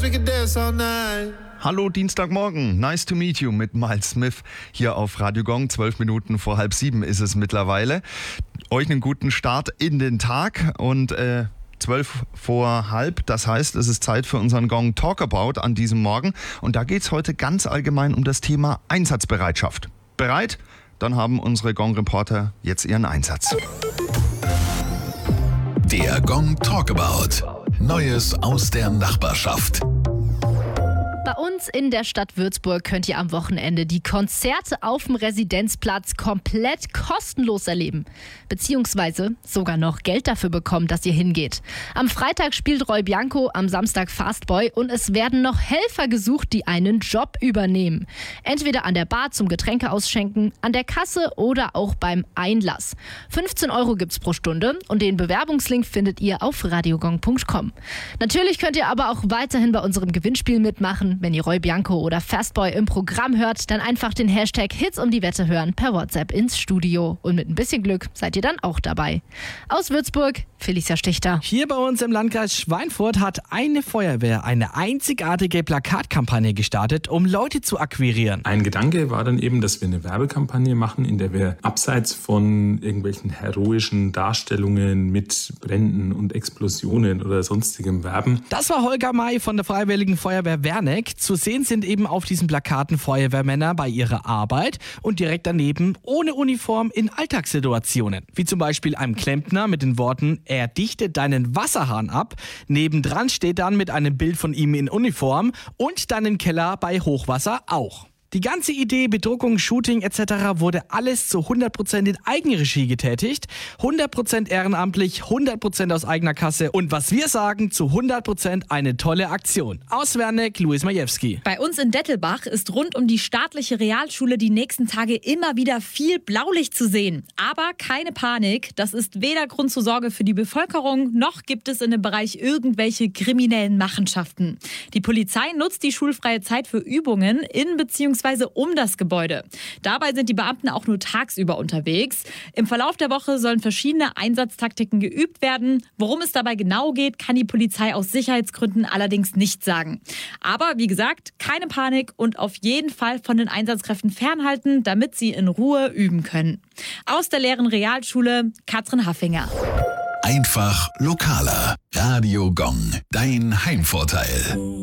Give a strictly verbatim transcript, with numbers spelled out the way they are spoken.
we could dance all night. Hallo Dienstagmorgen, nice to meet you mit Miles Smith hier auf Radio Gong. Zwölf Minuten vor halb sieben ist es mittlerweile. Euch einen guten Start in den Tag und äh, zwölf vor halb, das heißt, es ist Zeit für unseren Gong Talkabout an diesem Morgen. Und da geht es heute ganz allgemein um das Thema Einsatzbereitschaft. Bereit? Dann haben unsere Gong-Reporter jetzt ihren Einsatz. Der Gong Talkabout. Neues aus der Nachbarschaft. Bei uns in der Stadt Würzburg könnt ihr am Wochenende die Konzerte auf dem Residenzplatz komplett kostenlos erleben. Beziehungsweise sogar noch Geld dafür bekommen, dass ihr hingeht. Am Freitag spielt Roy Bianco, am Samstag Fastboy und es werden noch Helfer gesucht, die einen Job übernehmen. Entweder an der Bar zum Getränke ausschenken, an der Kasse oder auch beim Einlass. fünfzehn Euro gibt's pro Stunde und den Bewerbungslink findet ihr auf radiogong punkt com. Natürlich könnt ihr aber auch weiterhin bei unserem Gewinnspiel mitmachen. Wenn ihr Roy Bianco oder Fastboy im Programm hört, dann einfach den Hashtag Hits um die Wette hören per WhatsApp ins Studio. Und mit ein bisschen Glück seid ihr dann auch dabei. Aus Würzburg, Felicia Stichter. Hier bei uns im Landkreis Schweinfurt hat eine Feuerwehr eine einzigartige Plakatkampagne gestartet, um Leute zu akquirieren. Ein Gedanke war dann eben, dass wir eine Werbekampagne machen, in der wir abseits von irgendwelchen heroischen Darstellungen mit Bränden und Explosionen oder sonstigem werben. Das war Holger May von der Freiwilligen Feuerwehr Werneck. Zu sehen sind eben auf diesen Plakaten Feuerwehrmänner bei ihrer Arbeit und direkt daneben ohne Uniform in Alltagssituationen. Wie zum Beispiel einem Klempner mit den Worten, er dichtet deinen Wasserhahn ab. Nebendran steht dann mit einem Bild von ihm in Uniform und deinen Keller bei Hochwasser auch. Die ganze Idee, Bedruckung, Shooting et cetera wurde alles zu hundert Prozent in Eigenregie getätigt. hundert Prozent ehrenamtlich, hundert Prozent aus eigener Kasse und was wir sagen, zu hundert Prozent eine tolle Aktion. Aus Werneck, Luis Majewski. Bei uns in Dettelbach ist rund um die staatliche Realschule die nächsten Tage immer wieder viel Blaulicht zu sehen. Aber keine Panik, das ist weder Grund zur Sorge für die Bevölkerung, noch gibt es in dem Bereich irgendwelche kriminellen Machenschaften. Die Polizei nutzt die schulfreie Zeit für Übungen in bzw. um das Gebäude. Dabei sind die Beamten auch nur tagsüber unterwegs. Im Verlauf der Woche sollen verschiedene Einsatztaktiken geübt werden. Worum es dabei genau geht, kann die Polizei aus Sicherheitsgründen allerdings nicht sagen. Aber wie gesagt, keine Panik und auf jeden Fall von den Einsatzkräften fernhalten, damit sie in Ruhe üben können. Aus der leeren Realschule, Katrin Haffinger. Einfach lokaler. Radio Gong. Dein Heimvorteil.